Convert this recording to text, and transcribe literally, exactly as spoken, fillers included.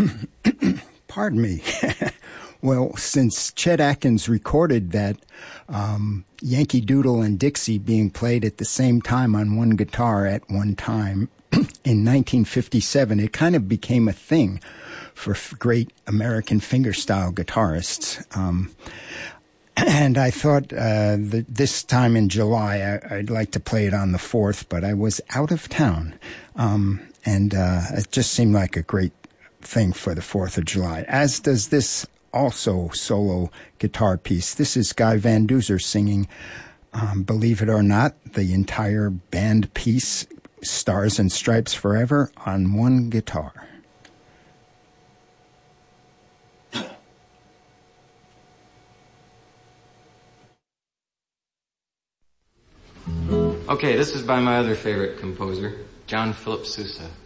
Pardon me. Well, since Chet Atkins recorded that um, Yankee Doodle and Dixie being played at the same time on one guitar at one time in nineteen fifty-seven, it kind of became a thing for f- great American fingerstyle guitarists. Um, and I thought uh, that this time in July, I, I'd like to play it on the fourth, but I was out of town. Um, and uh, it just seemed like a great thing for the fourth of July, as does this also solo guitar piece. This is Guy Van Duzer singing, um, believe it or not, the entire band piece, Stars and Stripes Forever, on one guitar. Okay, this is by my other favorite composer, John Philip Sousa.